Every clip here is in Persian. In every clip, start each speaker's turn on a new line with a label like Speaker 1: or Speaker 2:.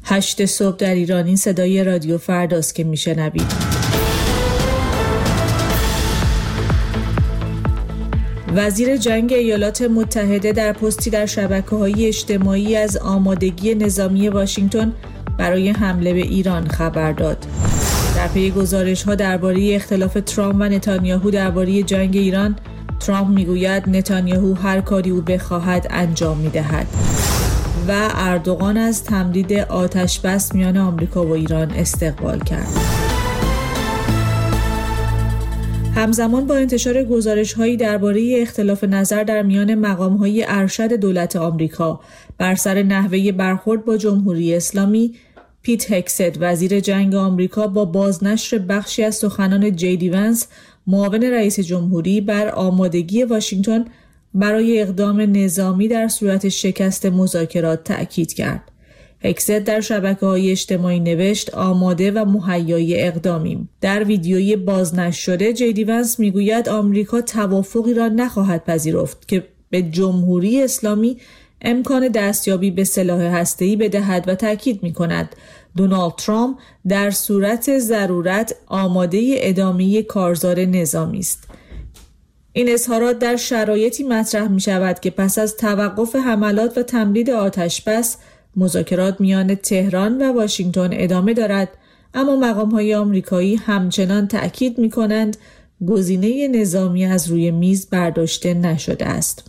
Speaker 1: 8 صبح در ایران. این صدای رادیو فرداست که میشنوید. وزیر جنگ ایالات متحده در پستی در شبکه‌های اجتماعی از آمادگی نظامی واشنگتن برای حمله به ایران خبر داد. در پی گزارش‌ها درباره اختلاف ترامپ و نتانیاهو درباره جنگ ایران، ترامپ میگوید نتانیاهو هر کاری او بخواهد انجام می‌دهد و اردوغان از تمدید آتش‌بس میان آمریکا و ایران استقبال کرد. همزمان با انتشار گزارش‌هایی درباره اختلاف نظر در میان مقام‌های ارشد دولت آمریکا بر سر نحوه برخورد با جمهوری اسلامی، پیت هگست وزیر جنگ آمریکا با بازنشر بخشی از سخنان جی دی ونس معاون رئیس جمهوری بر آمادگی واشنگتن برای اقدام نظامی در صورت شکست مذاکرات تأکید کرد. هگست در شبکه‌های اجتماعی نوشت آماده و مهیای اقدامیم. در ویدیوی بازنشر شده جی دی ونس میگوید آمریکا توافقی را نخواهد پذیرفت که به جمهوری اسلامی امکان دستیابی به سلاح هسته‌ای بدهد و تاکید می‌کند دونالد ترامپ در صورت ضرورت آماده ادامه کارزار نظامی است. این اظهارات در شرایطی مطرح می‌شود که پس از توقف حملات و تمدید آتش‌بس مذاکرات میان تهران و واشنگتن ادامه دارد، اما مقام‌های آمریکایی همچنان تأکید می‌کنند گزینه نظامی از روی میز برداشته نشده است.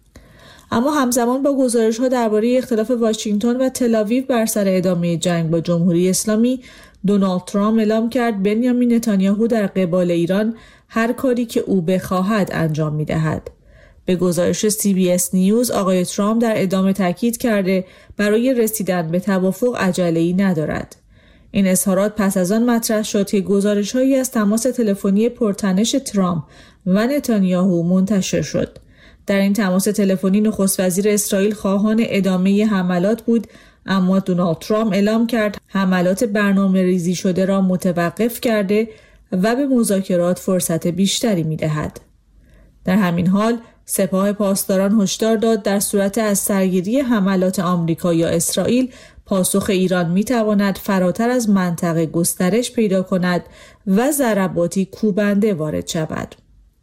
Speaker 1: اما همزمان با گزارش‌ها درباره اختلاف واشنگتن و تل‌آویو بر سر ادامه جنگ با جمهوری اسلامی، دونالد ترامپ اعلام کرد بنیامین نتانیاهو در قبال ایران هر کاری که او بخواهد انجام می‌دهد. به گزارش CBS نیوز آقای ترامپ در ادامه تاکید کرده برای رسیدن به توافق عجله‌ای ندارد. این اظهارات پس از آن مطرح شد که گزارش‌هایی از تماس تلفنی پرتنش ترامپ و نتانیاهو منتشر شد. در این تماس تلفنی نخست وزیر اسرائیل خواهان ادامه حملات بود، اما دونالد ترامپ اعلام کرد حملات برنامه ریزی شده را متوقف کرده و به مذاکرات فرصت بیشتری می‌دهد. در همین حال سپاه پاسداران هشدار داد در صورت از سرگیری حملات آمریکا یا اسرائیل پاسخ ایران می‌تواند فراتر از منطقه گسترش پیدا کند و ضرباتی کوبنده وارد شود.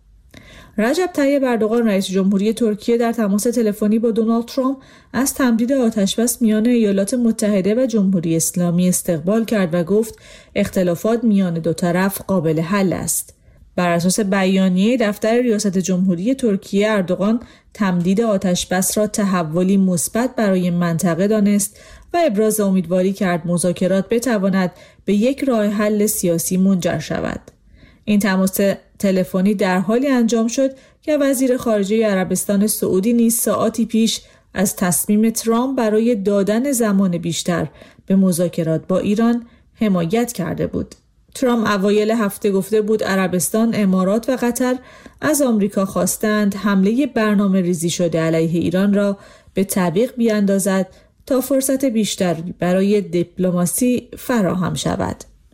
Speaker 1: رجب طیب اردوغان رئیس جمهوری ترکیه در تماس تلفنی با دونالد ترامپ از تمدید آتش‌بس میان ایالات متحده و جمهوری اسلامی استقبال کرد و گفت اختلافات میان دو طرف قابل حل است. بر اساس بیانیه دفتر ریاست جمهوری ترکیه، اردوغان تمدید آتش‌بس را تحولی مثبت برای منطقه دانست و ابراز امیدواری کرد مذاکرات بتواند به یک راه حل سیاسی منجر شود. این تماس تلفنی در حالی انجام شد که وزیر خارجه عربستان سعودی نیز ساعاتی پیش از تصمیم ترامپ برای دادن زمان بیشتر به مذاکرات با ایران حمایت کرده بود. ترامپ اوایل هفته گفته بود عربستان، امارات و قطر از آمریکا خواستند حمله برنامه ریزی شده علیه ایران را به تعویق بیاندازد تا فرصت بیشتری برای دیپلماسی فراهم شود.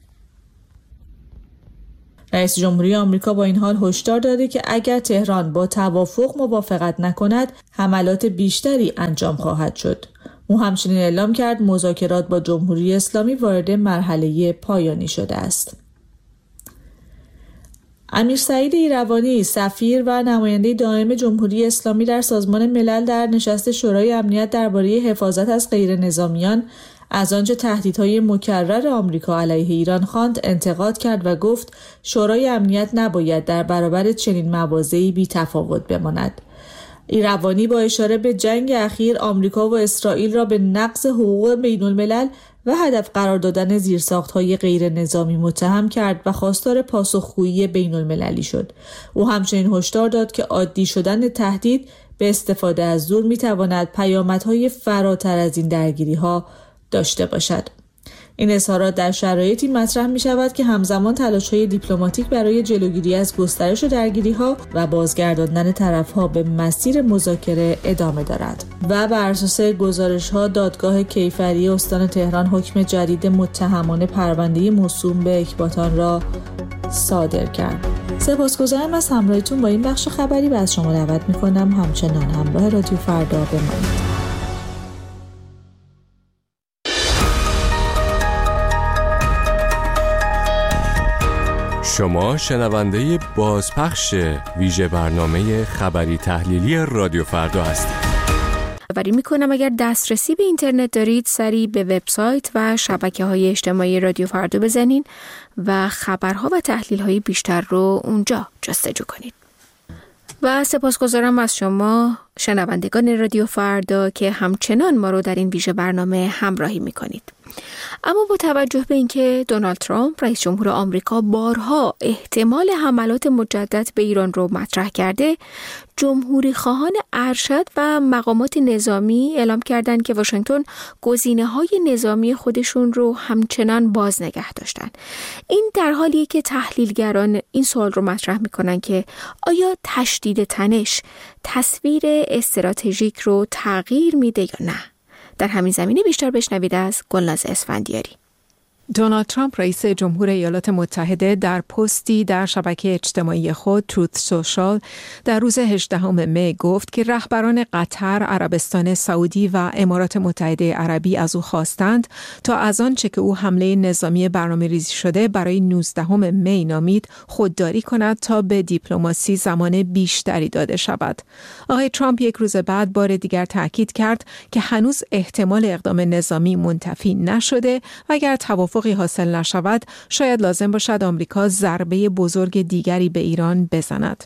Speaker 1: رئیس جمهوری آمریکا با این حال هشدار داده که اگر تهران با توافق موافقت نکند حملات بیشتری انجام خواهد شد. او همچنین اعلام کرد مذاکرات با جمهوری اسلامی وارد مرحله پایانی شده است. امیر سعید ایروانی، سفیر و نماینده دائم جمهوری اسلامی در سازمان ملل، در نشست شورای امنیت درباره حفاظت از غیر نظامیان از آنچه تهدیدهای مکرر آمریکا علیه ایران خواند انتقاد کرد و گفت شورای امنیت نباید در برابر چنین مواضعی بی تفاوت بماند. ایروانی با اشاره به جنگ اخیر آمریکا و اسرائیل را به نقض حقوق بین الملل و هدف قرار دادن زیرساخت‌های غیر نظامی متهم کرد و خواستار پاسخگویی بین المللی شد. او همچنین هشدار داد که عادی شدن تهدید به استفاده از زور می‌تواند پیامدهای فراتر از این درگیری‌ها داشته باشد. این اظهارات در شرایطی مطرح می شود که همزمان تلاش‌های دیپلماتیک برای جلوگیری از گسترش درگیری‌ها و بازگرداندن طرف‌ها به مسیر مذاکره ادامه دارد. و بر اساس گزارش‌ها دادگاه کیفری استان تهران حکم جدید متهمان پرونده موسوم به اکباتان را صادر کرد. سپاسگزارم از همراهیتون با این بخش خبری و از شما دعوت می‌کنم همچنان همراه رادیو فردا بمانید.
Speaker 2: شما شنونده بازپخش ویژه برنامه خبری تحلیلی رادیو فردا هستید.
Speaker 3: خبری میکنم اگر دسترسی به اینترنت دارید سریع به وبسایت و شبکه‌های اجتماعی رادیو فردا بزنین و خبرها و تحلیل‌های بیشتر رو اونجا جستجو کنید. و سپاسگزارم از شما شنوندگان رادیو فردا که همچنان ما رو در این ویژه برنامه همراهی میکنید. اما با توجه به اینکه دونالد ترامپ رئیس جمهور آمریکا بارها احتمال حملات مجدد به ایران رو مطرح کرده، جمهوری خواهان ارشد و مقامات نظامی اعلام کردند که واشنگتن گزینه‌های نظامی خودشون رو همچنان باز نگه داشتن. این در حالیه که تحلیلگران این سوال رو مطرح میکنن که آیا تشدید تنش تصویر استراتژیک رو تغییر میده یا نه؟ در همین زمینه بیشتر بشنوید از گلناز اسفندیاری.
Speaker 4: دونالد ترامپ رئیس جمهور ایالات متحده در پستی در شبکه اجتماعی خود تروت سوشال در روز 18 می گفت که رهبران قطر، عربستان سعودی و امارات متحده عربی از او خواستند تا از آنچه که او حمله نظامی برنامه‌ریزی شده برای 19 می نامید خودداری کند تا به دیپلماسی زمان بیشتری داده شود. آقای ترامپ یک روز بعد بار دیگر تاکید کرد که هنوز احتمال اقدام نظامی منتفی نشده و اگر توافقی حاصل نشود شاید لازم باشد آمریکا ضربه بزرگ دیگری به ایران بزند.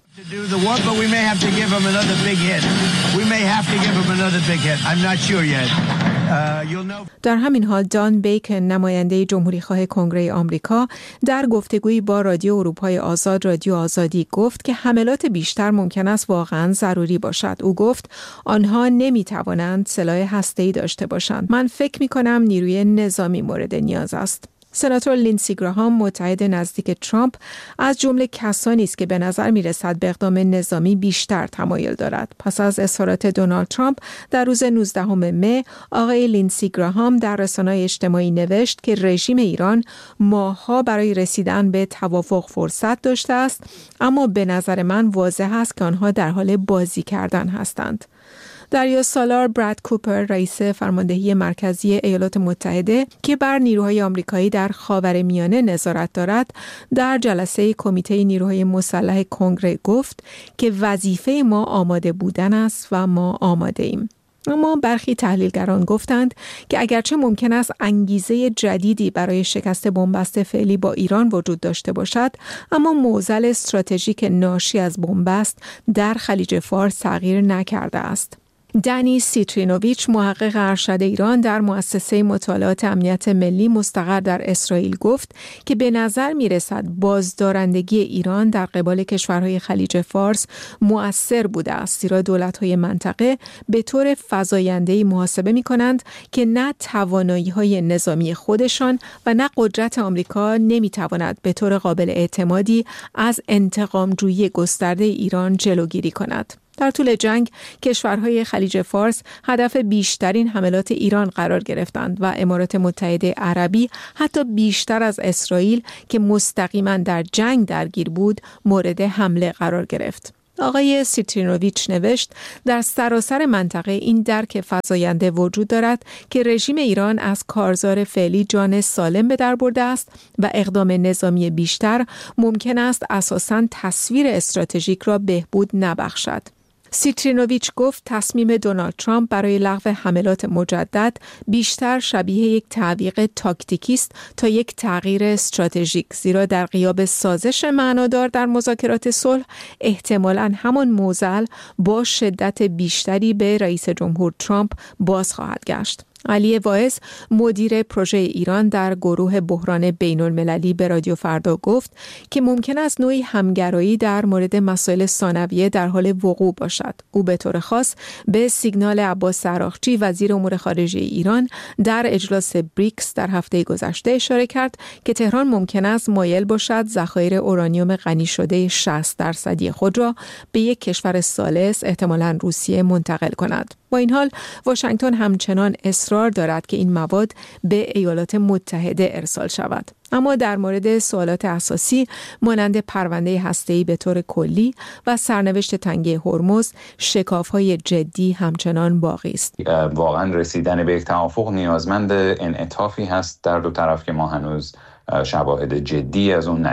Speaker 4: در همین حال دان بیکن نماینده جمهوری خواه کنگره آمریکا در گفتگویی با رادیو اروپای آزاد رادیو آزادی گفت که حملات بیشتر ممکن است واقعاً ضروری باشد. او گفت آنها نمیتوانند سلاح هسته‌ای داشته باشند. من فکر می‌کنم نیروی نظامی مورد نیاز است. سناتور لینسی گراهام متحد نزدیک ترامپ از جمله کسانی است که به نظر می‌رسد به اقدام نظامی بیشتر تمایل دارد. پس از اظهارات دونالد ترامپ در روز 19 می آقای لینسی گراهام در رسانه‌های اجتماعی نوشت که رژیم ایران ماه‌ها برای رسیدن به توافق فرصت داشته است، اما به نظر من واضح است که آنها در حال بازی کردن هستند. دریا سالار براد کوپر رئیس فرماندهی مرکزی ایالات متحده که بر نیروهای آمریکایی در خاورمیانه نظارت دارد در جلسه کمیته نیروهای مسلح کنگره گفت که وظیفه ما آماده بودن است و ما آماده ایم. اما برخی تحلیلگران گفتند که اگرچه ممکن است انگیزه جدیدی برای شکست بنبست فعلی با ایران وجود داشته باشد، اما معضل استراتژیک ناشی از بنبست در خلیج فارس تغییر نکرده است. دنی سیترینوویچ محقق ارشد ایران در مؤسسه مطالعات امنیت ملی مستقر در اسرائیل گفت که به نظر می رسد بازدارندگی ایران در قبال کشورهای خلیج فارس مؤثر بوده است، زیرا دولت‌های منطقه به طور فزاینده‌ای محاسبه می کنند که نه توانایی‌های نظامی خودشان و نه قدرت آمریکا نمی تواند به طور قابل اعتمادی از انتقام‌جویی گسترده ایران جلوگیری کند. در طول جنگ کشورهای خلیج فارس هدف بیشترین حملات ایران قرار گرفتند و امارات متحده عربی حتی بیشتر از اسرائیل که مستقیما در جنگ درگیر بود مورد حمله قرار گرفت. آقای سیترینوویچ نوشت در سراسر منطقه این درک فزاینده وجود دارد که رژیم ایران از کارزار فعلی جان سالم به در برده است و اقدام نظامی بیشتر ممکن است اساساً تصویر استراتژیک را بهبود نبخشد. سیترینوویچ گفت تصمیم دونالد ترامپ برای لغو حملات مجدد بیشتر شبیه یک تعویق تاکتیکی است تا یک تغییر استراتژیک، زیرا در غیاب سازش معنادار در مذاکرات صلح احتمالاً همان معضل با شدت بیشتری به رئیس جمهور ترامپ باز خواهد گشت. علی واعظ مدیر پروژه ایران در گروه بحران بین‌المللی به رادیو فردا گفت که ممکن است نوعی همگرایی در مورد مسائل ثانویه در حال وقوع باشد. او به طور خاص به سیگنال عباس عراقچی وزیر امور خارجه ایران در اجلاس بریکس در هفته گذشته اشاره کرد که تهران ممکن است مایل باشد ذخایر اورانیوم غنی شده 60% خود را به یک کشور ثالث احتمالاً روسیه منتقل کند. با این حال واشنگتن همچنان اصرار دارد که این مواد به ایالات متحده ارسال شود. اما در مورد سوالات اساسی مانند پرونده هسته‌ای به طور کلی و سرنوشت تنگه هرمز شکاف‌های جدی همچنان باقی است.
Speaker 5: واقعا رسیدن به یک توافق نیازمند انعطافی هست در دو طرف که ما هنوز شواهد جدی از اون ندید.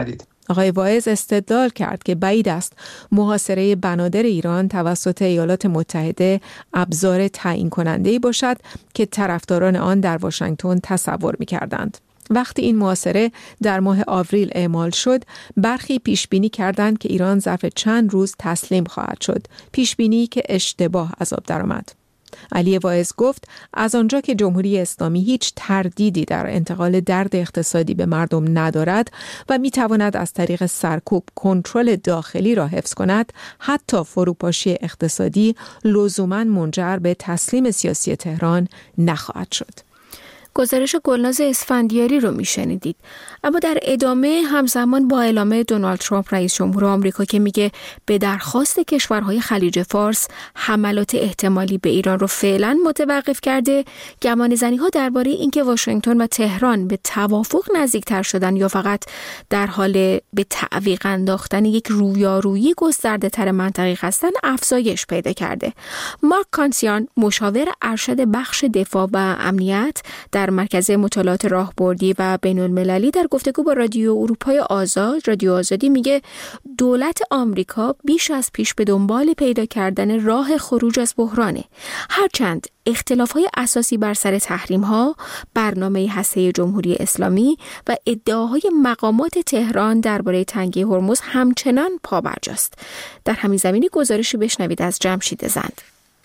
Speaker 4: آقای واعظ استدلال کرد که بعید است محاصره بنادر ایران توسط ایالات متحده ابزار تعیین کننده‌ای باشد که طرفداران آن در واشنگتن تصور می‌کردند. وقتی این محاصره در ماه آوریل اعمال شد، برخی پیشبینی کردند که ایران ظرف چند روز تسلیم خواهد شد، پیشبینی که اشتباه از آب درآمد. علی واعظ گفت از آنجا که جمهوری اسلامی هیچ تردیدی در انتقال درد اقتصادی به مردم ندارد و میتواند از طریق سرکوب کنترل داخلی را حفظ کند، حتی فروپاشی اقتصادی لزوماً منجر به تسلیم سیاسی تهران نخواهد شد.
Speaker 3: گزارش گلناز اسفندیاری رو میشنیدید. اما در ادامه همزمان با اعلام دونالد ترامپ رئیس جمهور آمریکا که میگه به درخواست کشورهای خلیج فارس حملات احتمالی به ایران رو فعلا متوقف کرده، گمانه‌زنی ها درباره اینکه واشنگتن و تهران به توافق نزدیکتر شدن یا فقط در حال به تعویق انداختن یک رویارویی گسترده تر منطقی هستن افزایش پیدا کرده. مارک کانسیان، مشاور ارشد بخش دفاع و امنیت در مرکز مطالعات راهبردی و بین‌المللی، در گفتگو با رادیو اروپای آزاد، رادیو آزادی، میگه دولت آمریکا بیش از پیش به دنبال پیدا کردن راه خروج از بحرانه. هرچند اختلاف‌های اساسی بر سر تحریم‌ها، برنامه هسته‌ای جمهوری اسلامی و ادعاهای مقامات تهران درباره تنگه هرمز همچنان پابرجاست. در همین زمینه گزارشی بشنوید از جمشید زند.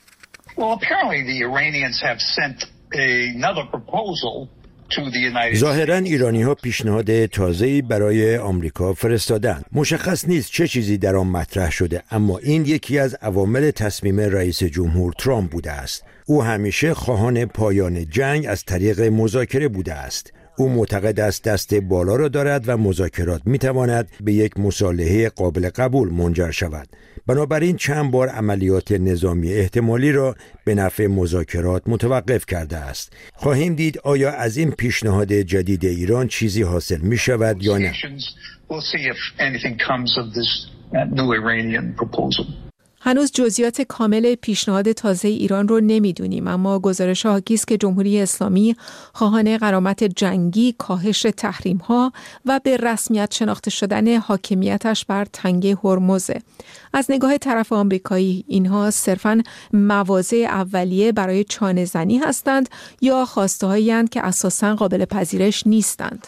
Speaker 6: ظاهراً ایرانی‌ها پیشنهاد تازه‌ای برای آمریکا فرستادند. مشخص نیست چه چیزی در آن مطرح شده، اما این یکی از عوامل تصمیم رئیس جمهور ترامپ بوده است. او همیشه خواهان پایان جنگ از طریق مذاکره بوده است. او معتقد است دست بالا را دارد و مذاکرات می‌تواند به یک مصالحه قابل قبول منجر شود. بنابراین چند بار عملیات نظامی احتمالی را به نفع مذاکرات متوقف کرده است. خواهیم دید آیا از این پیشنهاد جدید ایران چیزی حاصل می شود یا نه.
Speaker 4: هنوز جزئیات کامل پیشنهاد تازه ایران رو نمیدونیم، اما گزارش ها حاکی است که جمهوری اسلامی خواهان غرامت جنگی، کاهش تحریم‌ها و به رسمیت شناخته شدن حاکمیتش بر تنگه هرمز. از نگاه طرف آمریکایی اینها صرفاً مواضع اولیه برای چانه‌زنی هستند یا خواسته‌هایی هستند که اساساً قابل پذیرش نیستند.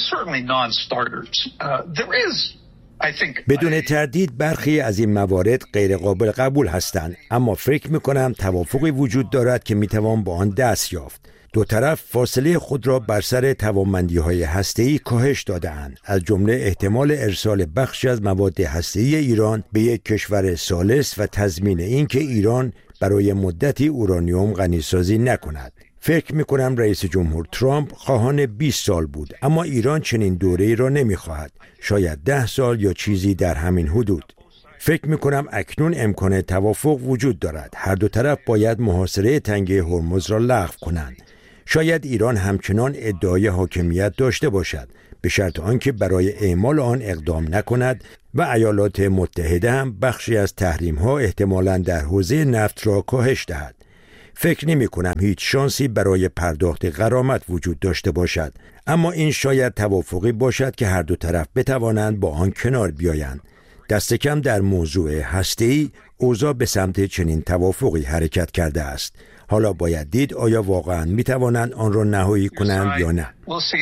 Speaker 6: بدون تردید برخی از این موارد غیر قابل قبول هستند، اما فکر می‌کنم توافقی وجود دارد که می‌توان با آن دست یافت. دو طرف فاصله خود را بر سر توانمندی‌های هسته‌ای کاهش داده‌اند، از جمله احتمال ارسال بخشی از مواد هسته‌ای ایران به یک کشور ثالث و تضمین اینکه ایران برای مدتی اورانیوم غنیسازی نکند. فکر می‌کنم رئیس جمهور ترامپ خواهان 20 سال بود، اما ایران چنین دوره‌ای را نمی‌خواهد. شاید 10 سال یا چیزی در همین حدود. فکر می‌کنم اکنون امکان توافق وجود دارد. هر دو طرف باید محاصره تنگه هرمز را لغو کنند. شاید ایران همچنان ادعای حاکمیت داشته باشد، به شرط آنکه برای اعمال آن اقدام نکند و ایالات متحده هم بخشی از تحریم‌ها احتمالاً در حوزه نفت را کاهش دهد. فکر نمی کنم هیچ شانسی برای پرداخت غرامت وجود داشته باشد، اما این شاید توافقی باشد که هر دو طرف بتوانند با آن کنار بیایند. دست کم در موضوع هسته‌ای اوضاع به سمت چنین توافقی حرکت کرده است. حالا باید دید آیا واقعا می توانند آن را نهایی کنند یا نه.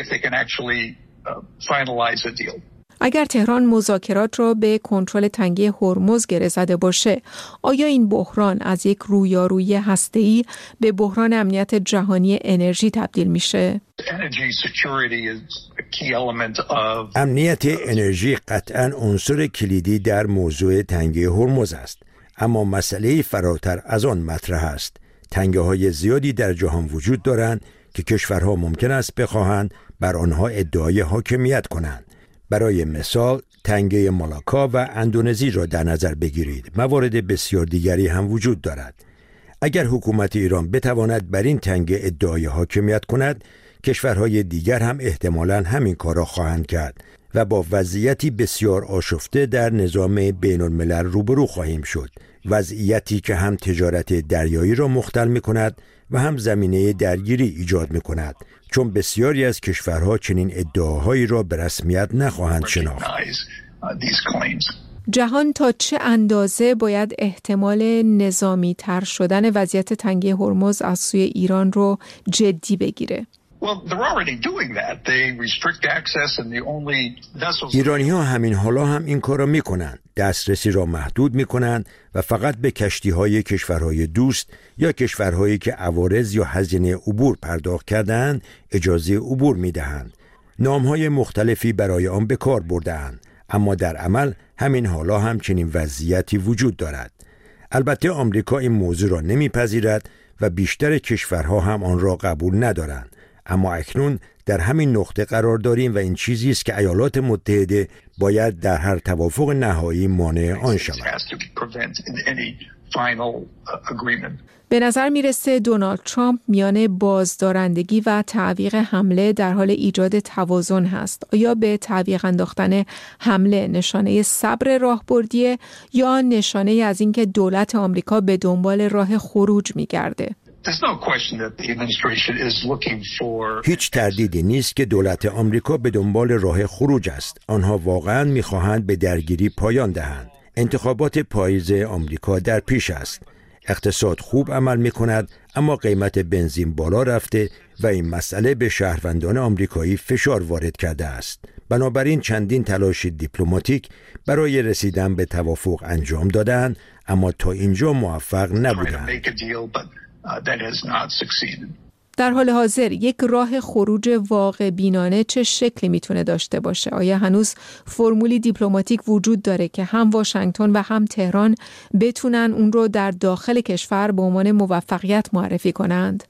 Speaker 4: اگر تهران مذاکرات را به کنترل تنگه هرمز گره زده باشه، آیا این بحران از یک رویارویی هسته‌ای به بحران امنیت جهانی انرژی تبدیل میشه؟
Speaker 6: امنیت انرژی قطعاً عنصر کلیدی در موضوع تنگه هرمز است، اما مسئله فراتر از آن مطرح است. تنگه‌های زیادی در جهان وجود دارند که کشورها ممکن است بخواهند بر آنها ادعای حاکمیت کنند. برای مثال تنگه مالاکا و اندونزی را در نظر بگیرید. موارد بسیار دیگری هم وجود دارد. اگر حکومت ایران بتواند بر این تنگه ادعای حاکمیت کند، کشورهای دیگر هم احتمالاً همین کار را خواهند کرد و با وضعیتی بسیار آشفته در نظام بین الملل روبرو خواهیم شد. وضعیتی که هم تجارت دریایی را مختل می کند و هم زمینه درگیری ایجاد می‌کند، چون بسیاری از کشورها چنین ادعاهایی را به رسمیت نخواهند شناخت.
Speaker 4: جهان تا چه اندازه باید احتمال نظامی تر شدن وضعیت تنگه هرمز از سوی ایران رو جدی بگیره؟
Speaker 6: ایرانی ها همین حالا هم این کار را می کنند. دسترسی را محدود می کنند و فقط به کشتی های کشورهای دوست یا کشورهایی که عوارض یا هزینه عبور پرداخت کردند اجازه عبور می دهند. نام های مختلفی برای آن به کار برده‌اند، اما در عمل همین حالا هم چنین وضعیتی وجود دارد. البته آمریکا این موضوع را نمیپذیرد و بیشتر کشورها هم آن را قبول ندارند. اما اکنون در همین نقطه قرار داریم و این چیزی است که ایالات متحده باید در هر توافق نهایی مانع آن شود.
Speaker 4: به نظر میرسه دونالد ترامپ میان بازدارندگی و تعویق حمله در حال ایجاد توازن هست. آیا به تعویق انداختن حمله نشانه صبر راهبردیه یا نشانه از اینکه دولت آمریکا به دنبال راه خروج میگرده؟
Speaker 6: هیچ تردیدی نیست که دولت آمریکا به دنبال راه خروج است. آنها واقعاً می‌خواهند به درگیری پایان دهند. انتخابات پاییز آمریکا در پیش است. اقتصاد خوب عمل می‌کند، اما قیمت بنزین بالا رفته و این مسئله به شهروندان آمریکایی فشار وارد کرده است. بنابراین چندین تلاش دیپلماتیک برای رسیدن به توافق انجام دادند، اما تا اینجا موفق نبودند.
Speaker 4: در حال حاضر یک راه خروج واقع بینانه چه شکلی میتونه داشته باشه؟ آیا هنوز فرمولی دیپلماتیک وجود داره که هم واشنگتن و هم تهران بتونن اون رو در داخل کشور به عنوان موفقیت معرفی کنند؟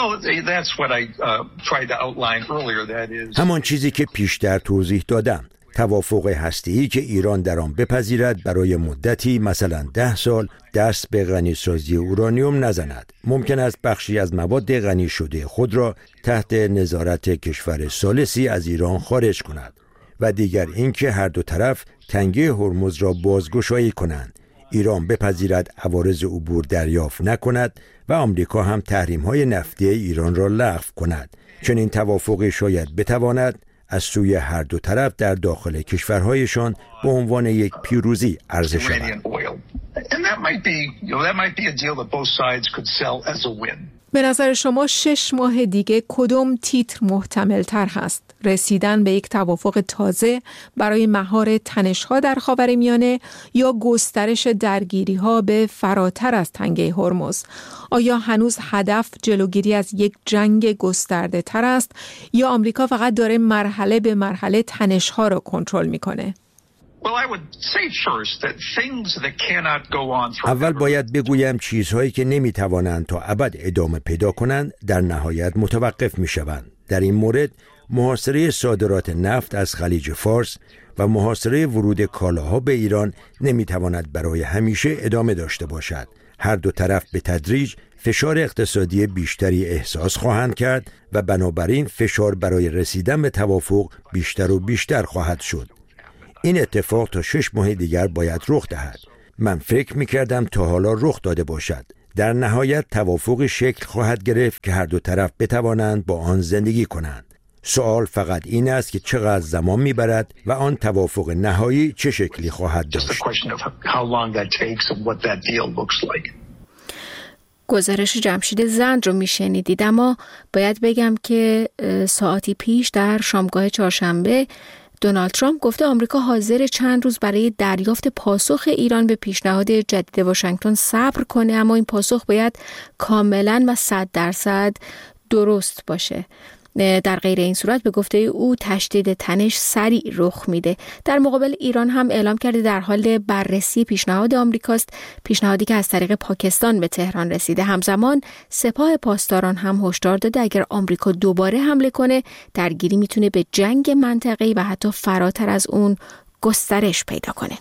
Speaker 6: همان چیزی که پیشتر توضیح دادم. توافق هسته‌ای که ایران در آن بپذیرد برای مدتی مثلا 10 سال دست به غنیسازی اورانیوم نزند. ممکن است بخشی از مواد غنی شده خود را تحت نظارت کشور ثالثی از ایران خارج کند و دیگر اینکه هر دو طرف تنگه هرمز را بازگشایی کنند. ایران بپذیرد عوارض عبور دریافت نکند و آمریکا هم تحریم‌های نفتی ایران را لغو کند. چنین توافقی شاید بتواند از سوی هر دو طرف در داخل کشورهایشان به عنوان یک پیروزی عرضه شود.
Speaker 4: به نظر شما 6 ماه دیگه کدوم تیتر محتمل تر هست؟ رسیدن به یک توافق تازه برای مهار تنش‌ها در خاورمیانه یا گسترش درگیری‌ها به فراتر از تنگه هرمز؟ آیا هنوز هدف جلوگیری از یک جنگ گسترده تر است یا آمریکا فقط داره مرحله به مرحله تنش‌ها را کنترل می‌کنه؟
Speaker 6: اول باید بگویم چیزهایی که نمیتوانند تا ابد ادامه پیدا کنند در نهایت متوقف میشوند. در این مورد محاصره صادرات نفت از خلیج فارس و محاصره ورود کالاها به ایران نمیتواند برای همیشه ادامه داشته باشد. هر دو طرف به تدریج فشار اقتصادی بیشتری احساس خواهند کرد و بنابراین فشار برای رسیدن به توافق بیشتر و بیشتر خواهد شد. این اتفاق تا 6 ماه دیگر باید رخ دهد. من فکر می‌کردم تا حالا رخ داده باشد. در نهایت توافق شکل خواهد گرفت که هر دو طرف بتوانند با آن زندگی کنند. سوال فقط این است که چقدر زمان می‌برد و آن توافق نهایی چه شکلی خواهد داشت.
Speaker 3: گزارش جمشید زند رو میشنیدید، اما باید بگم که ساعتی پیش در شامگاه چهارشنبه دونالد ترامپ گفته آمریکا حاضر چند روز برای دریافت پاسخ ایران به پیشنهاد جدید واشنگتن صبر کنه، اما این پاسخ باید کاملا و 100% درست باشه. در غیر این صورت به گفته او تشدید تنش سریع رخ میده. در مقابل ایران هم اعلام کرده در حال بررسی پیشنهاد آمریکاست، پیشنهادی که از طریق پاکستان به تهران رسیده. همزمان سپاه پاسداران هم هشدار داده اگر آمریکا دوباره حمله کنه درگیری میتونه به جنگ منطقه‌ای و حتی فراتر از اون گسترش پیدا کنه.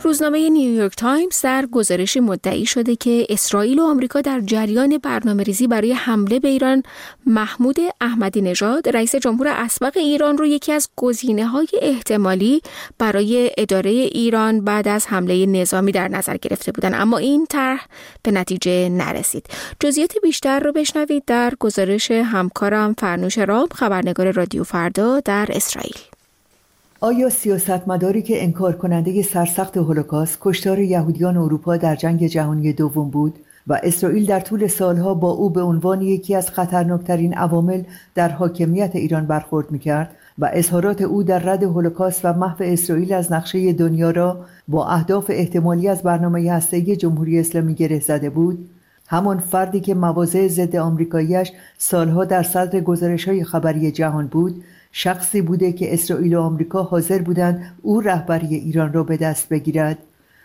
Speaker 3: روزنامه نیویورک تایمز در گزارشی مدعی شده که اسرائیل و آمریکا در جریان برنامه‌ریزی برای حمله به ایران محمود احمدی نژاد رئیس جمهور اسبق ایران رو یکی از گزینه‌های احتمالی برای اداره ایران بعد از حمله نظامی در نظر گرفته بودند، اما این طرح به نتیجه نرسید. جزئیات بیشتر رو بشنوید در گزارش همکارم فرنوش رام، خبرنگار رادیو فردا در اسرائیل.
Speaker 7: آیا سیاستمداری که انکار کننده سرسخت هولوکاست، کشتار یهودیان اروپا در جنگ جهانی دوم بود و اسرائیل در طول سالها با او به عنوان یکی از خطرناکترین عوامل در حاکمیت ایران برخورد می‌کرد و اظهارات او در رد هولوکاست و محو اسرائیل از نقشه دنیا را با اهداف احتمالی از برنامه هسته‌ای جمهوری اسلامی گره زده بود؟ همان فردی که مواضع ضد آمریکایی‌اش سالها در صدر گزارش‌های خبری جهان بود، شخصی بوده که اسرائیل و آمریکا حاضر بودند او رهبری ایران را به دست بگیرد.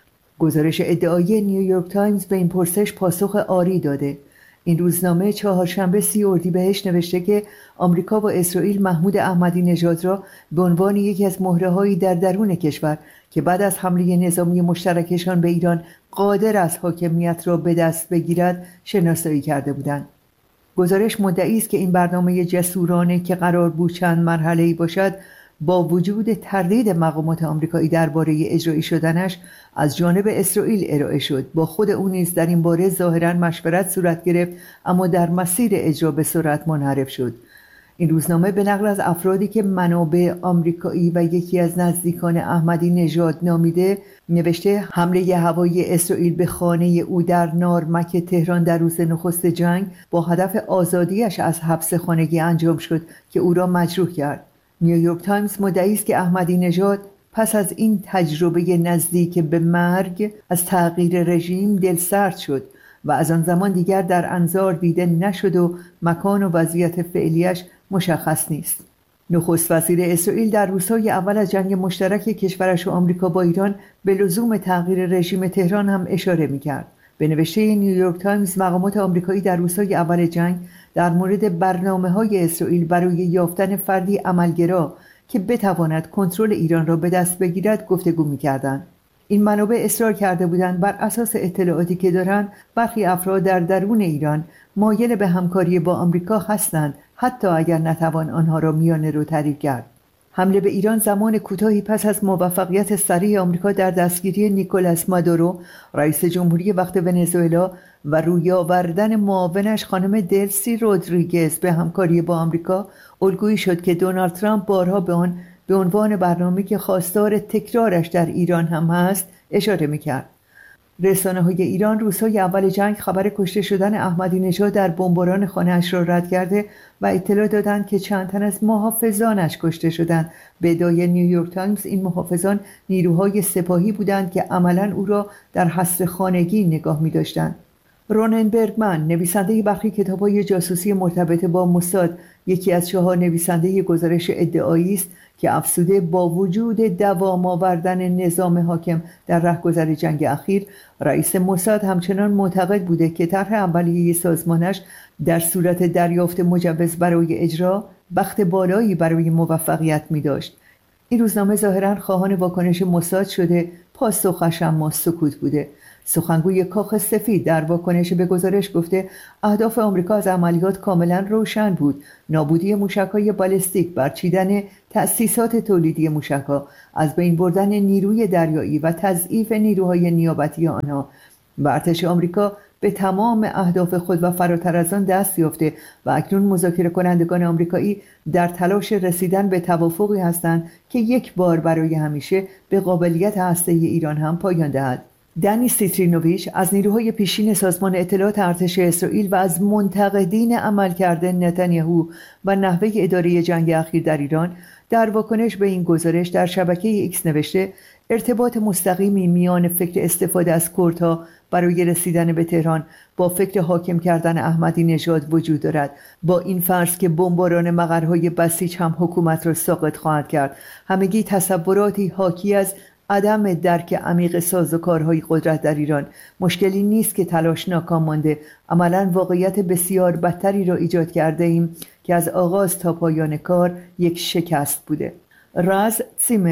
Speaker 7: گزارش ادعایی نیویورک تایمز به این پرسش پاسخ آری داده. این روزنامه چهارشنبه 30 اردیبهشت نوشته که آمریکا و اسرائیل محمود احمدی نژاد را به عنوان یکی از مهره‌هایی در درون کشور که بعد از حمله نظامی مشترکشان به ایران قادر است حاکمیت را به دست بگیرد شناسایی کرده بودند. گزارش مدعی است که این برنامه جسورانه که قرار بود چند مرحله‌ای باشد، با وجود تردید مقامات آمریکایی درباره اجرایی شدنش از جانب اسرائیل ارائه شد. با خود او نیز در این باره ظاهراً مشورت صورت گرفت، اما در مسیر اجرا به سرعت منحرف شد. این روزنامه به نقل از افرادی که منابع آمریکایی و یکی از نزدیکان احمدی نژاد نامیده نوشته حمله هوایی اسرائیل به خانه او در نارمک تهران در روز نخست جنگ با هدف آزادیش از حبس خانگی انجام شد که او را مجروح کرد. نیویورک تایمز مدعی است که احمدی نژاد پس از این تجربه نزدیک به مرگ از تغییر رژیم دلسرد شد و از آن زمان دیگر در انظار دیده نشد و مکان و وضعیت فعلیش مشخص نیست. نخست وزیر اسرائیل در روزهای اول از جنگ مشترک کشورش و آمریکا با ایران به لزوم تغییر رژیم تهران هم اشاره می‌کرد. به نوشته نیویورک تایمز، مقامات آمریکایی در روزهای اول جنگ در مورد برنامه‌های اسرائیل برای یافتن فردی عملگرا که بتواند کنترل ایران را به دست بگیرد گفتگو می‌کردند. این منابع اصرار کرده بودند بر اساس اطلاعاتی که دارند برخی افراد در درون ایران مایل به همکاری با آمریکا هستند، حتی اگر نتوان آنها را میانه رو تعریف کرد. حمله به ایران زمان کوتاهی پس از موفقیت سریع آمریکا در دستگیری نیکولاس مادورو رئیس جمهوری وقت ونزوئلا و روی آوردن معاونش خانم دلسی رودریگز به همکاری با آمریکا الگویی شد که دونالد ترامپ بارها به آن به عنوان برنامه‌ای که خواستار تکرارش در ایران هم هست اشاره می‌کرد. رسانه‌های ایران روزهای اول جنگ خبر کشته شدن احمدی نژاد در بمباران خانه‌اش را رد کرده و اطلاع دادند که چند تن از محافظانش کشته شدند. به ادعای نیویورک تایمز این محافظان نیروهای سپاهی بودند که عملاً او را در حصر خانگی نگاه می‌داشتند. رونن برگمن، نویسنده برخی کتاب‌های جاسوسی مرتبط با موساد، یکی از 4 نویسنده گزارش ادعایی است که افسوده با وجود دوام آوردن نظام حاکم در رهگذر جنگ اخیر، رئیس موساد همچنان معتقد بوده که طرح اولیه سازمانش در صورت دریافت مجوز برای اجرا بخت بالایی برای موفقیت می داشت. این روزنامه ظاهراً خواهان واکنش موساد شده، پاسخش اما سکوت بوده. سخنگوی کاخ سفید در واکنش به گزارش گفته اهداف آمریکا از عملیات کاملا روشن بود: نابودی موشک‌های بالستیک، برچیدن تأسیسات تولیدی موشک‌ها، از بین بردن نیروی دریایی و تضعیف نیروهای نیابتی آنها. و ارتش آمریکا به تمام اهداف خود و فراتر از آن دست یافته و اکنون مذاکره کنندگان آمریکایی در تلاش رسیدن به توافقی هستند که یک بار برای همیشه به قابلیت هسته‌ای ایران هم پایان دهد. دنی سیترینوویچ از نیروهای پیشین سازمان اطلاعات ارتش اسرائیل و از منتقدین عملکرد نتانیاهو و نحوه اداره جنگ اخیر در ایران در واکنش به این گزارش در شبکه ایکس نوشته ارتباط مستقیمی میان فکر استفاده از کردها برای رسیدن به تهران با فکر حاکم کردن احمدی نژاد وجود دارد، با این فرض که بمباران مقرهای بسیج هم حکومت را ساقط خواهد کرد. همگی تصوراتی حاکی از عدم درک عمیق سازوکارهای قدرت در ایران. مشکلی نیست که تلاش ناکام مانده، عملاً واقعیت بسیار بدتری را ایجاد کرده ایم که از آغاز تا پایان کار یک شکست بوده. راز سیمت،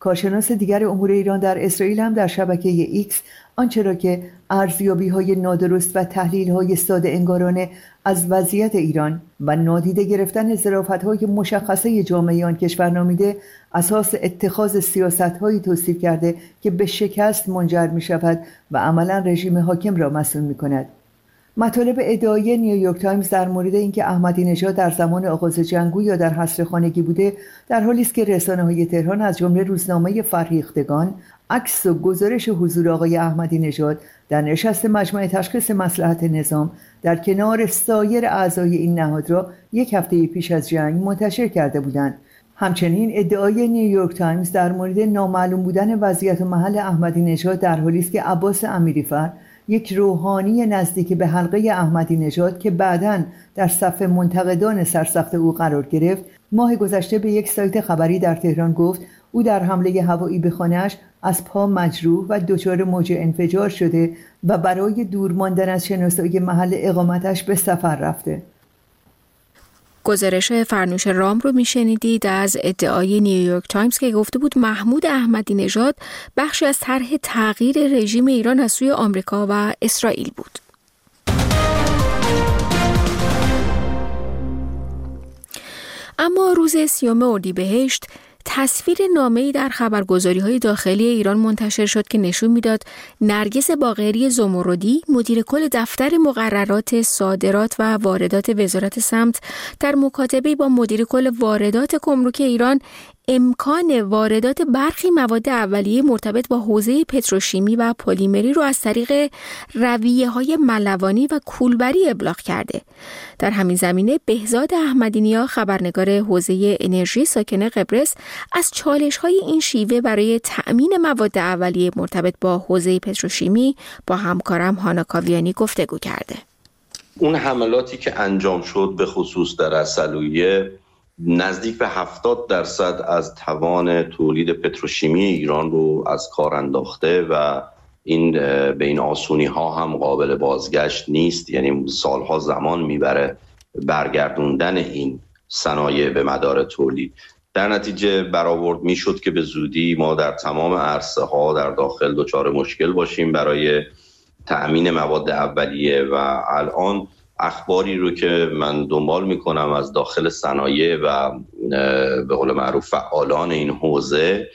Speaker 7: کارشناس دیگر امور ایران در اسرائیل هم در شبکه ایکس آنچه را که ارزیابی‌های نادرست و تحلیل‌های ساده انگارانه از وضعیت ایران و نادیده گرفتن ظرافت‌های مشخصه جامعه آن کشور نامیده اساس اتخاذ سیاست‌هایی توصیف کرده که به شکست منجر می‌شود و عملاً رژیم حاکم را مسئول می‌کند. مطالب ادعای نیویورک تایمز در مورد اینکه احمدی نژاد در زمان آغاز جنگ یا در حصر خانگی بوده در حالی است که رسانه‌های تهران از جمله روزنامه فرهیختگان عکس و گزارش حضور آقای احمدی نژاد در نشست مجمع تشخیص مصلحت نظام در کنار سایر اعضای این نهاد را یک هفته پیش از جنگ منتشر کرده بودند. همچنین ادعای نیویورک تایمز در مورد نامعلوم بودن وضعیت و محل احمدی نژاد در حالی است که عباس امیری‌فر، یک روحانی نزدیک به حلقه احمدی نژاد که بعداً در صف منتقدان سرسخت او قرار گرفت، ماه گذشته به یک سایت خبری در تهران گفت او در حمله هوایی به خانه‌اش از پا مجروح و دچار موج انفجار شده و برای دور ماندن از شناسایی محل اقامتش به سفر رفته.
Speaker 3: گزارش فرنوش رام رو میشنیدید از ادعای نیویورک تایمز که گفته بود محمود احمدی نژاد بخشی از طرح تغییر رژیم ایران از سوی آمریکا و اسرائیل بود. اما روز 30 اردیبهشت تصویر نامه‌ای در خبرگزاری‌های داخلی ایران منتشر شد که نشون میداد نرگس باقری زمردی، مدیر کل دفتر مقررات صادرات و واردات وزارت سمت، در مکاتبه با مدیر کل واردات گمرک ایران امکان واردات برخی مواد اولیه مرتبط با حوزه پتروشیمی و پلیمری رو از طریق رویه‌های ملوانی و کولبری ابلاغ کرده. در همین زمینه بهزاد احمدی‌نیا، خبرنگار حوزه انرژی ساکن قبرس، از چالش‌های این شیوه برای تأمین مواد اولیه مرتبط با حوزه پتروشیمی با همکارم هانا کاویانی گفتگو کرده.
Speaker 8: اون حملاتی که انجام شد به خصوص در عسلویه نزدیک به 70% از توان تولید پتروشیمی ایران رو از کار انداخته و این به این آسونی ها هم قابل بازگشت نیست، یعنی سالها زمان میبره برگردوندن این صنایع به مدار تولید. در نتیجه برآورد میشد که به زودی ما در تمام عرصه ها در داخل دچار مشکل باشیم برای تأمین مواد اولیه و الان اخباری رو که من دنبال میکنم از داخل صنایع و به قول معروف فعالان این حوزه،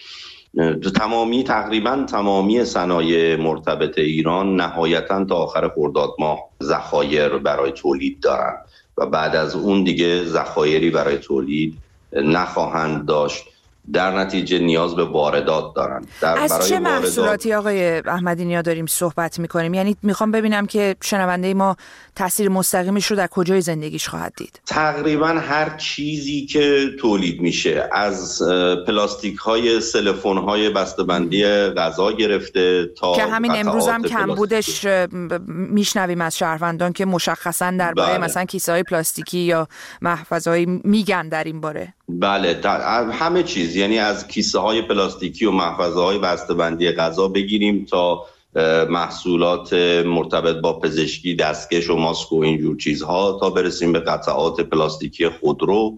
Speaker 8: تقریبا تمامی صنایع مرتبط ایران نهایتاً تا آخر خرداد ماه ذخایر برای تولید دارن و بعد از اون دیگه ذخایری برای تولید نخواهند داشت. در نتیجه نیاز به واردات دارن.
Speaker 9: از چه محصولاتی آقای احمدی‌نیا داریم صحبت میکنیم؟ یعنی میخوام ببینم که شنونده ما تاثیر مستقیمش رو در کجای زندگیش خواهد دید.
Speaker 8: تقریبا هر چیزی که تولید میشه، از پلاستیک های سلفون های بسته‌بندی غذا گرفته تا
Speaker 9: که همین امروز هم کمبودش میشنویم از شهروندان که مشخصا درباره مثلا کیسه های پلاستیکی یا محفظه‌های میگن در این باره.
Speaker 8: بله، همه چیز، یعنی از کیسه های پلاستیکی و محفظه های بسته‌بندی غذا بگیریم تا محصولات مرتبط با پزشکی، دستکش و ماسک و اینجور چیزها، تا برسیم به قطعات پلاستیکی خودرو.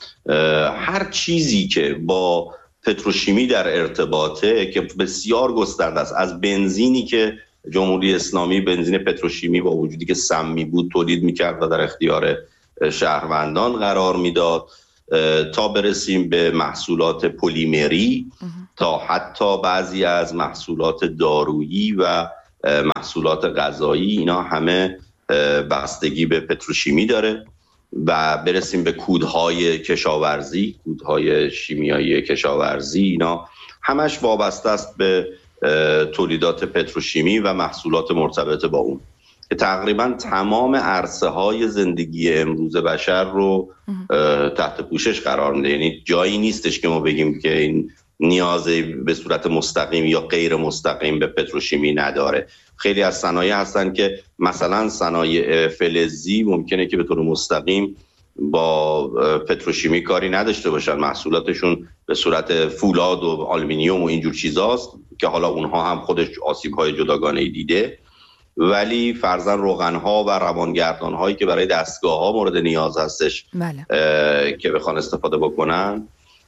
Speaker 8: هر چیزی که با پتروشیمی در ارتباطه که بسیار گسترده است، از بنزینی که جمهوری اسلامی بنزین پتروشیمی با وجودی که سمی بود تولید میکرد و در اختیار شهروندان قرار میداد، تا برسیم به محصولات پلیمری، تا حتی بعضی از محصولات دارویی و محصولات غذایی، اینا همه بستگی به پتروشیمی داره. و برسیم به کودهای کشاورزی، کودهای شیمیایی کشاورزی، اینا همش وابسته است به تولیدات پتروشیمی و محصولات مرتبط با اون که تقریبا تمام عرصه های زندگی امروز بشر رو تحت پوشش قرار میده. یعنی جایی نیستش که ما بگیم که این نیازی به صورت مستقیم یا غیر مستقیم به پتروشیمی نداره. خیلی از صنایع هستن که مثلا صنایع فلزی ممکنه که به طور مستقیم با پتروشیمی کاری نداشته باشن، محصولاتشون به صورت فولاد و آلومینیوم و اینجور چیزاست که حالا اونها هم خودش آسیب‌های جداگانه‌ای دیده، ولی فرضاً روغن‌ها و روانگردان‌هایی که برای دستگاه‌ها مورد نیاز هستش که بخوان استفاده بکنن،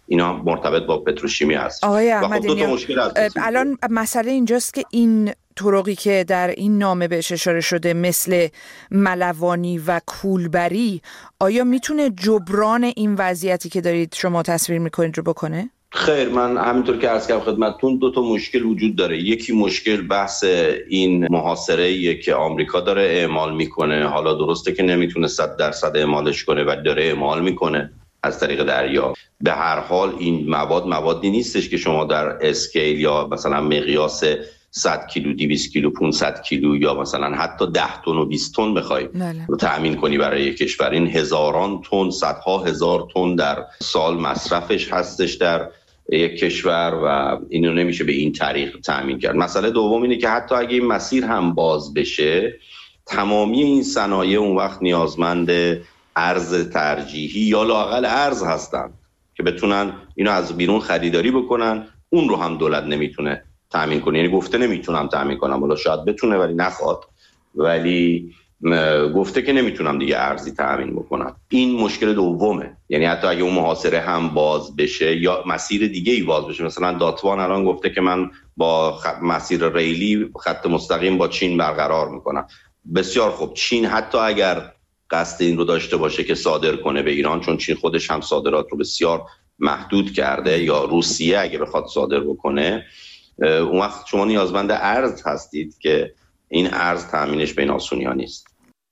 Speaker 8: اینا مرتبط با پتروشیمی هست.
Speaker 9: آقای احمدی الان مسئله اینجاست که این طرقی که در این نامه بهش اشاره شده مثل ملوانی و کولبری آیا میتونه جبران این وضعیتی که دارید شما تصویر میکنید رو بکنه؟
Speaker 8: خیر، من همینطور که عرض کردم خدمتتون 2 مشکل وجود داره. یکی مشکل بحث این محاصره‌ایه که آمریکا داره اعمال میکنه. حالا درسته که نمیتونه 100% اعمالش کنه و داره اعمال میکنه از طریق دریا. به هر حال این موادی نیستش که شما در اسکیل یا مثلا مقیاس 100 کیلو 200 کیلو 500 کیلو یا مثلا حتی 10 تن و 20 تن بخوای رو تأمین کنی برای یک کشور. این هزاران تن، صدها هزار تن در سال مصرفش هستش در یک کشور و اینو نمیشه به این طریق تأمین کرد. مسئله دوم اینه که حتی اگه این مسیر هم باز بشه، تمامی این صنایع اون وقت نیازمند ارز ترجیحی یا لااقل ارز هستن که بتونن اینو از بیرون خریداری بکنن. اون رو هم دولت نمیتونه تأمین کنه. یعنی گفته نمیتونم تأمین کنم، ولی شاید بتونه ولی نخواد، ولی گفته که نمیتونم دیگه ارزی تأمین بکنم. این مشکل دومه. یعنی حتی اگه اون محاصره هم باز بشه یا مسیر دیگه ای باز بشه، مثلا داتوان الان گفته که من با مسیر ریلی خط مستقیم با چین برقرار میکنم. بسیار خوب، چین حتی اگر قصد این رو داشته باشه که صادر کنه به ایران، چون چین خودش هم صادرات رو بسیار محدود کرده، یا روسیه اگه بخواد صادر بکنه، اون وقت شما نیازمند ارز هستید که این ارز تأمینش به این آسونی ها نیست.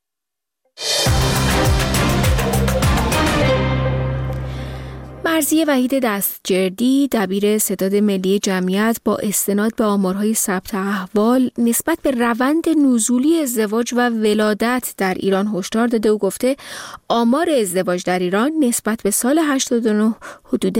Speaker 3: مرضیه وحید دستجردی، دبیر ستاد ملی جمعیت، با استناد به آمارهای ثبت احوال نسبت به روند نزولی ازدواج و ولادت در ایران هشدار داده و گفته آمار ازدواج در ایران نسبت به سال 89 حدود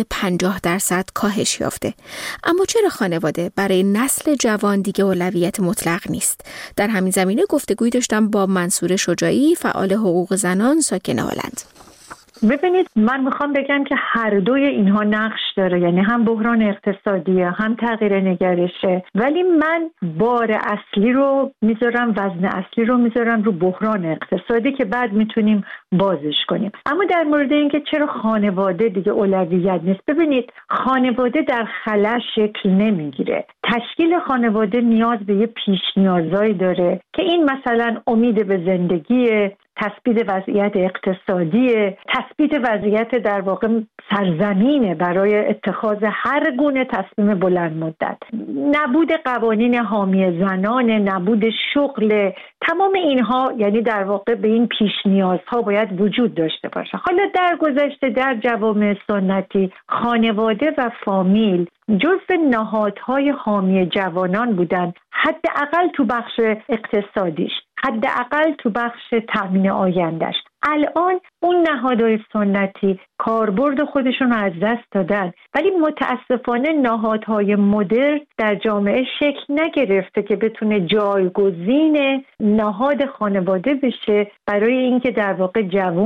Speaker 3: 50% کاهش یافته. اما چرا خانواده برای نسل جوان دیگه اولویت مطلق نیست؟ در همین زمینه گفتگویی داشتم با منصور شجاعی، فعال حقوق زنان ساکن هلند.
Speaker 10: ببینید، من میخوام بگم که هر دوی اینها نقش داره، یعنی هم بحران اقتصادیه هم تغییر نگرشه، ولی من بار اصلی رو میذارم، وزن اصلی رو میذارم رو بحران اقتصادی که بعد میتونیم بازش کنیم. اما در مورد اینکه چرا خانواده دیگه اولویت نیست، ببینید خانواده در خلا شکل نمیگیره. تشکیل خانواده نیاز به یه پیش نیازایی داره که این مثلا امید به زندگی، تثبیت وضعیت اقتصادی، تثبیت وضعیت در واقع سرزمینه برای اتخاذ هر گونه تصمیم بلند مدت، نبود قوانین حامی زنان، نبود شغل، تمام اینها یعنی در واقع به این پیش نیازها باید وجود داشته باشه. حالا در گذشته در جوامع سنتی خانواده و فامیل جزو نهادهای حامی جوانان بودن، حداقل تو بخش اقتصادیش، حداقل تو بخش تامین آیندهش. الان اون نهادهای سنتی کاربرد خودشون رو از دست دادن، ولی متاسفانه نهادهای مدرن در جامعه شکل نگرفته که بتونه جایگزین نهاد خانواده بشه برای اینکه در واقع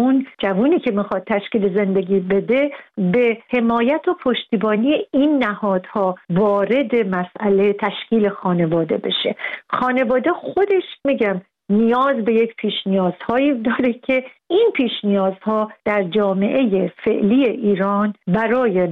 Speaker 10: جوونی که میخواد تشکیل زندگی بده به حمایت و پشتیبانی این نهادها وارد مسئله تشکیل خانواده بشه. خانواده خودش میگم نیاز به یک پیش نیازهایی داره که این پیش نیازها در جامعه فعلی ایران برای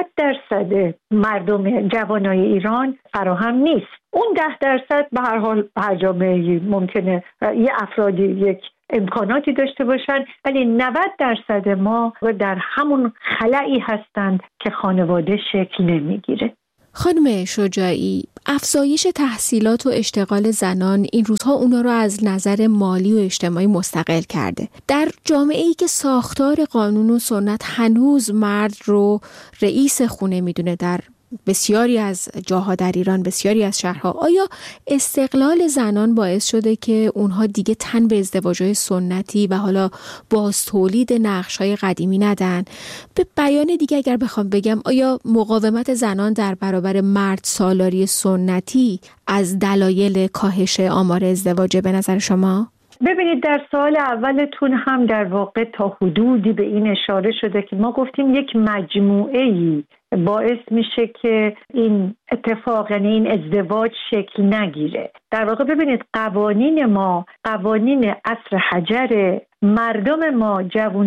Speaker 10: 90% مردم جوانای ایران فراهم نیست. اون 10% به هر حال هر جامعه ممکنه یه افرادی یک امکاناتی داشته باشن، ولی 90% ما در همون خلایی هستند که خانواده شکل نمیگیره.
Speaker 3: خانم شجاعی، افزایش تحصیلات و اشتغال زنان این روزها اونا رو از نظر مالی و اجتماعی مستقل کرده. در جامعه‌ای که ساختار قانون و سنت هنوز مرد رو رئیس خونه میدونه در بسیاری از جاها در ایران، بسیاری از شهرها، آیا استقلال زنان باعث شده که اونها دیگه تن به ازدواج‌های سنتی و حالا باز تولید نقش‌های قدیمی ندن؟ به بیان دیگه اگر بخوام بگم، آیا مقاومت زنان در برابر مرد سالاری سنتی از دلایل کاهش آمار ازدواج به نظر شما؟
Speaker 10: ببینید، در سوال اولتون هم در واقع تا حدودی به این اشاره شده که ما گفتیم یک مجموعه‌ای باعث میشه که این اتفاق، یعنی این ازدواج شکل نگیره. در واقع ببینید قوانین ما، قوانین عصر حجر، مردم ما،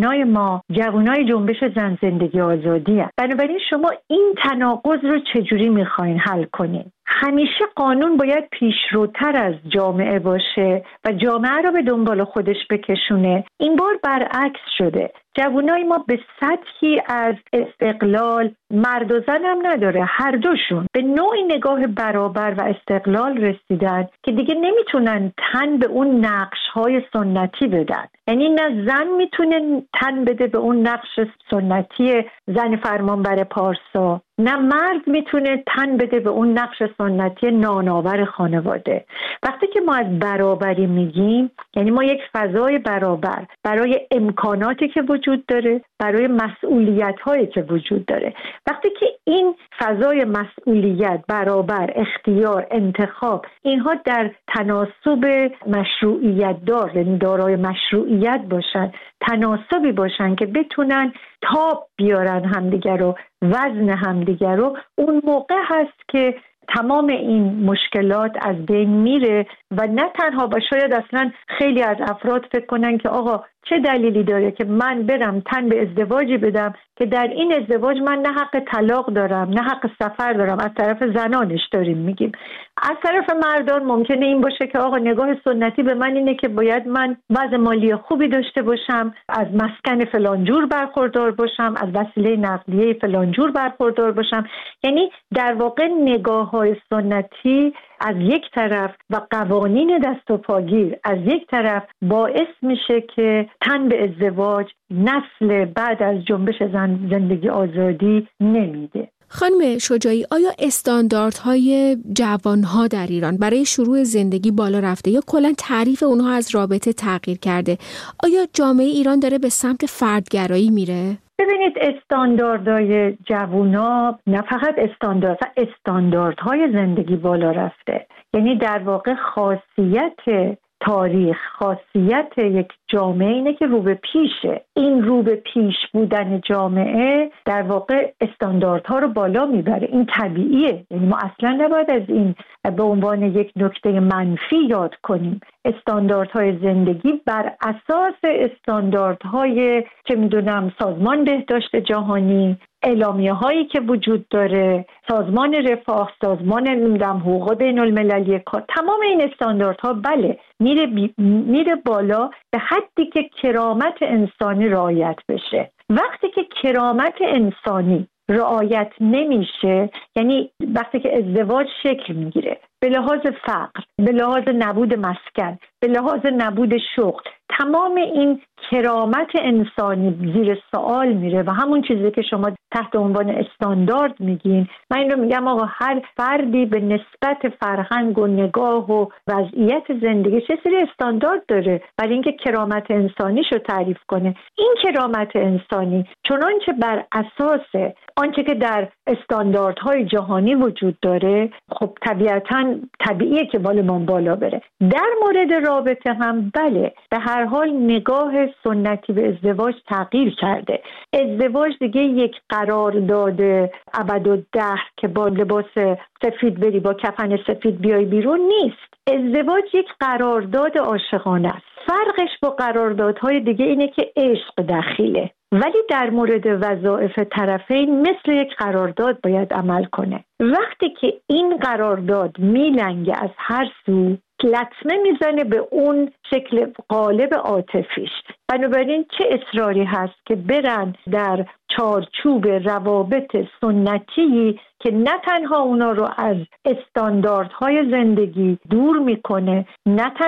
Speaker 10: جوانای جنبش زن زندگی آزادی هست. بنابراین شما این تناقض رو چجوری میخواین حل کنین؟ همیشه قانون باید پیشروتر از جامعه باشه و جامعه رو به دنبال خودش بکشونه. این بار برعکس شده. جوانای ما به سطحی از استقلال، مرد و زن هم نداره، هر دوشون به نوعی نگاه برابر و استقلال رسیدن که دیگه نمیتونن تن به اون نقش‌های سنتی بدن. یعنی نه زن میتونه تن بده به اون نقش سنتی زن فرمانبر پارسا، نه مرد میتونه تن بده به اون نقش سنتی نانآور خانواده. وقتی که ما از برابری میگیم، یعنی ما یک فضای برابر برای امکاناتی که وجود داره، برای مسئولیت‌هایی که وجود داره. وقتی که این فضای مسئولیت، برابر، اختیار، انتخاب، اینها در تناسب مشروعیت دار، یعنی دارای مشروعیت باشن، تناسبی باشن که بتونن تاب بیارن همدیگر رو، وزن همدیگر رو، اون موقع هست که تمام این مشکلات از بین میره و نه تنها و شاید اصلا خیلی از افراد فکر کنن که آقا چه دلیلی داره که من برم تن به ازدواجی بدم که در این ازدواج من نه حق طلاق دارم نه حق سفر دارم. از طرف زنانش داریم میگیم. از طرف مردان ممکنه این باشه که آقا نگاه سنتی به من اینه که باید من وضع مالی خوبی داشته باشم، از مسکن فلانجور برخوردار باشم، از وسیله نقلیه فلانجور برخوردار باشم. یعنی در واقع نگاه‌های سنتی از یک طرف و قوانین دست و پاگیر از یک طرف باعث میشه که تن به ازدواج نسل بعد از جنبش زن زندگی آزادی نمیده.
Speaker 3: خانم شجاعی، آیا استانداردهای جوانها در ایران برای شروع زندگی بالا رفته یا کلا تعریف اونها از رابطه تغییر کرده؟ آیا جامعه ایران داره به سمت فردگرایی میره؟
Speaker 10: ببینید، استانداردهای جوونا نه فقط استانداردهای زندگی بالا رفته. یعنی در واقع خاصیت تاریخ، خاصیت یک جامعه اینه که رو به پیشه. این رو به پیش بودن جامعه در واقع استانداردها رو بالا میبره. این طبیعیه. یعنی ما اصلا نباید از این به عنوان یک نکته منفی یاد کنیم. استانداردهای زندگی بر اساس استانداردهای چه میدونم سازمان بهداشت جهانی، اعلامیه هایی که وجود داره، سازمان رفاه، سازمان حقوق بین المللی کار، تمام این استانداردها بله میره بالا به حدی که کرامت انسانی رعایت بشه. وقتی که کرامت انسانی رعایت نمیشه، یعنی وقتی که ازدواج شکل میگیره به لحاظ فقر، به لحاظ نبود مسکن، به لحاظ نبود شغل، تمام این کرامت انسانی زیر سوال میره و همون چیزی که شما تحت عنوان استاندارد میگین، من این رو میگم آقا هر فردی به نسبت فرهنگ و نگاه و وضعیت زندگی چه سری استاندارد داره برای اینکه کرامت انسانیش رو تعریف کنه. این کرامت انسانی چنانچه بر اساس آنچه که در استانداردهای جهانی وجود داره، خب طبیعتاً طبیعیه که بالمان بالا بره. در مورد رابطه هم بله، به هر حال نگاه سنتی به ازدواج تغییر کرده. ازدواج دیگه یک قرارداد ابدالدهر که با لباس سفید بری با کفن سفید بیای بیرون نیست. ازدواج یک قرارداد عاشقانه است. فرقش با قراردادهای دیگه اینه که عشق دخیله، ولی در مورد وظایف طرفین مثل یک قرارداد باید عمل کنه. وقتی که این قرارداد میلنگه از هر سو، لطمه میزنه به اون شکل قالب عاطفیش. بنابراین چه اصراری هست که برن در چارچوب روابط سنتی که نه تنها اونا رو از استانداردهای زندگی دور میکنه، نه